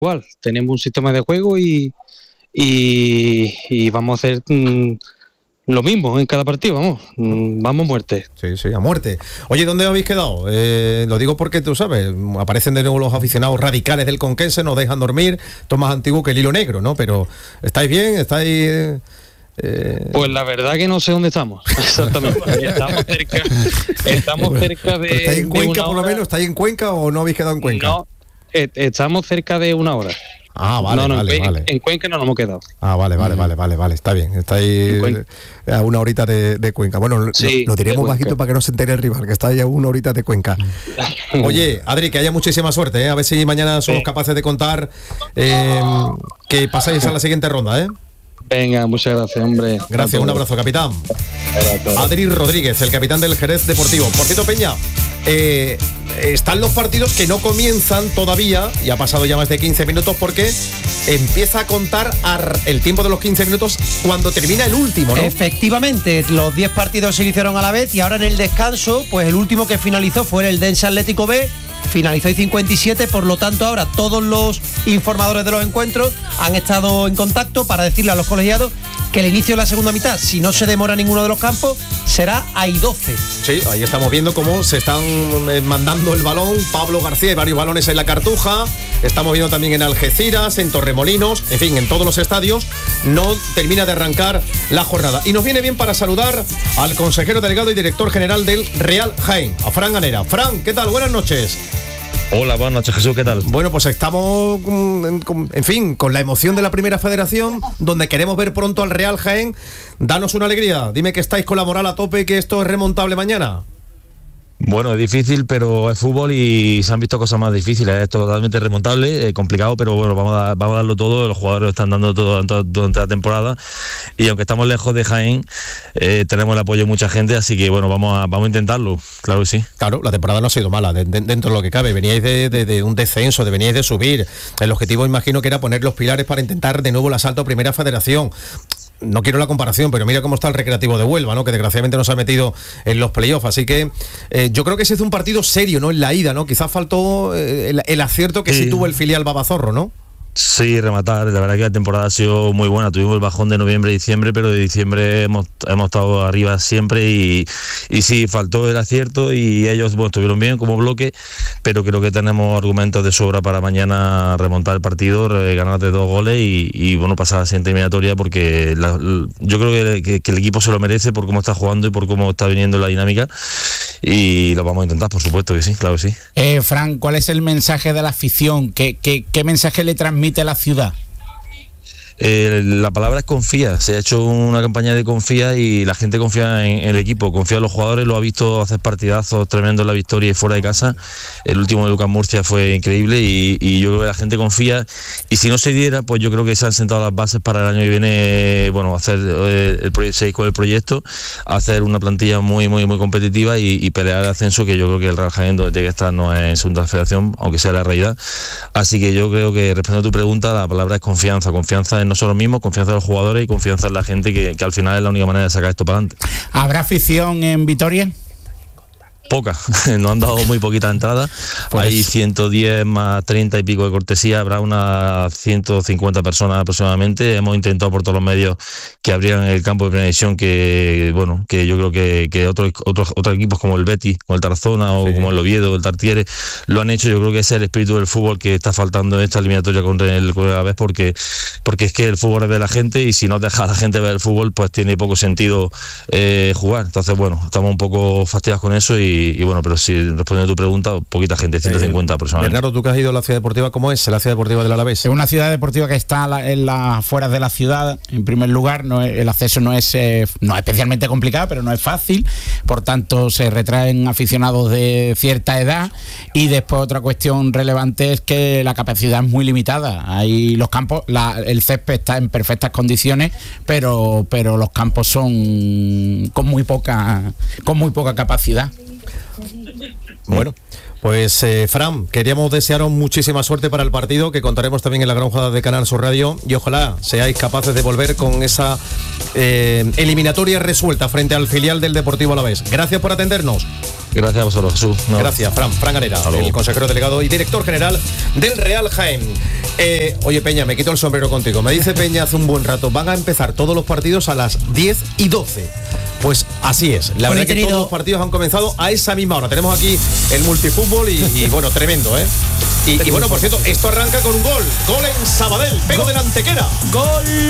igual, tenemos un sistema de juego y vamos a hacer lo mismo en cada partido, vamos a muerte. Sí, a muerte. Oye, ¿dónde habéis quedado? Lo digo porque tú sabes, aparecen de nuevo los aficionados radicales del Conquense, nos dejan dormir, esto es más antiguo que el hilo negro, ¿no? Pero ¿estáis bien? ¿Estáis...? Pues la verdad que no sé dónde estamos, exactamente. Estamos cerca de... ¿Estáis en Cuenca por lo menos? ¿Estáis en Cuenca o no habéis quedado en Cuenca? No, estamos cerca de una hora. Vale. En Cuenca no nos hemos quedado. Vale, está bien. Estáis a una horita de Cuenca. Bueno, sí, lo diremos bajito para que no se entere el rival, que está ahí a una horita de Cuenca. Oye, Adri, que haya muchísima suerte, a ver si mañana somos capaces de contar que pasáis a la siguiente ronda, Venga, muchas gracias, hombre. Gracias, un abrazo, capitán. Adri Rodríguez, el capitán del Jerez Deportivo. Por cierto, Peña, están los partidos que no comienzan todavía, y ha pasado ya más de 15 minutos, porque empieza a contar el tiempo de los 15 minutos cuando termina el último, ¿no? Efectivamente, los 10 partidos se hicieron a la vez y ahora en el descanso, pues el último que finalizó fue el Dense Atlético B, finalizó en 57, por lo tanto ahora todos los informadores de los encuentros han estado en contacto para decirle a los colegiados que el inicio de la segunda mitad, si no se demora ninguno de los campos, será a I12. Sí, ahí estamos viendo cómo se están mandando el balón Pablo García y varios balones en la Cartuja. Estamos viendo también en Algeciras, en Torremolinos, en fin, en todos los estadios. No termina de arrancar la jornada. Y nos viene bien para saludar al consejero delegado y director general del Real Jaén, a Fran Ganera. Fran, ¿qué tal? Buenas noches. Hola, buenas noches, Jesús, ¿qué tal? Bueno, pues estamos, en fin, con la emoción de la Primera Federación, donde queremos ver pronto al Real Jaén. Danos una alegría, dime que estáis con la moral a tope y que esto es remontable mañana. Bueno, es difícil, pero es fútbol y se han visto cosas más difíciles. Es totalmente remontable, complicado, pero bueno, vamos a darlo todo. Los jugadores están dando todo durante la temporada y aunque estamos lejos de Jaén, tenemos el apoyo de mucha gente, así que bueno, vamos a intentarlo, claro que sí. Claro, la temporada no ha sido mala, dentro de lo que cabe. Veníais de un descenso, veníais de subir. El objetivo, imagino, que era poner los pilares para intentar de nuevo el asalto a Primera Federación. No quiero la comparación, pero mira cómo está el Recreativo de Huelva, ¿no? Que desgraciadamente no se ha metido en los playoffs. Así que yo creo que ese es un partido serio, ¿no? En la ida, ¿no? Quizás faltó el acierto que sí tuvo el filial Babazorro, ¿no? Sí, rematar. La verdad que la temporada ha sido muy buena. Tuvimos el bajón de noviembre y diciembre, pero de diciembre hemos estado arriba siempre y sí, faltó el acierto y ellos estuvieron bien como bloque, pero creo que tenemos argumentos de sobra para mañana remontar el partido, ganar de 2 goles y bueno, pasar a la siguiente eliminatoria, porque yo creo que el equipo se lo merece por cómo está jugando y por cómo está viniendo la dinámica y lo vamos a intentar, por supuesto que sí, claro que sí. Fran, ¿cuál es el mensaje de la afición? ¿Qué mensaje le transmite la ciudad? La palabra es confía. Se ha hecho una campaña de confía y la gente confía en el equipo, confía en los jugadores, lo ha visto hacer partidazos tremendos en la victoria y fuera de casa. El último de Lucas Murcia fue increíble y yo creo que la gente confía, y si no se diera, pues yo creo que se han sentado las bases para el año que viene, bueno, hacer seguir con el proyecto, hacer una plantilla muy competitiva y pelear el ascenso, que yo creo que el Real Jaén donde tiene que estar no es en segunda federación, aunque sea la realidad. Así que yo creo que, respondiendo a tu pregunta, la palabra es confianza en nosotros mismos, confianza en los jugadores y confianza en la gente, que al final es la única manera de sacar esto para adelante. ¿Habrá afición en Vitoria? Poca, nos han dado muy poquita entrada, pues hay 110 más 30 y pico de cortesía, habrá unas 150 personas aproximadamente. Hemos intentado por todos los medios que abrieran el campo de Primera División, que bueno, que yo creo que otros equipos como el Betis o el Tarazona o como el Oviedo o el Tartiere lo han hecho. Yo creo que ese es el espíritu del fútbol que está faltando en esta eliminatoria con el Alavés, porque es que el fútbol es de la gente y si no deja a la gente ver el fútbol, pues tiene poco sentido jugar. Entonces bueno, estamos un poco fastidiados con eso y bueno, pero si respondiendo a tu pregunta, poquita gente, 150 aproximadamente. Bernardo, tú que has ido a la ciudad deportiva, ¿cómo es la ciudad deportiva del Alavés? Es una ciudad deportiva que está en las afueras de la ciudad. En primer lugar, el acceso no es especialmente complicado, pero no es fácil. Por tanto, se retraen aficionados de cierta edad. Y después otra cuestión relevante es que la capacidad es muy limitada. Ahí los campos, el césped está en perfectas condiciones, pero los campos son con muy poca capacidad. Bueno, pues Fran, queríamos desearos muchísima suerte para el partido, que contaremos también en la gran jugada de Canal Sur Radio, y ojalá seáis capaces de volver con esa eliminatoria resuelta frente al filial del Deportivo Alavés. Gracias por atendernos. Gracias a vosotros, Jesús. Gracias, Fran Ganera, el consejero delegado y director general del Real Jaén. Oye, Peña, me quito el sombrero contigo. Me dice Peña hace un buen rato, van a empezar todos los partidos a las 10:12. Pues así es. La verdad que todos los partidos han comenzado a esa misma hora. Tenemos aquí el multifútbol y bueno, tremendo, ¿eh? Y bueno, por cierto, esto arranca con un gol. Gol en Sabadell. Pego del Antequera. Gol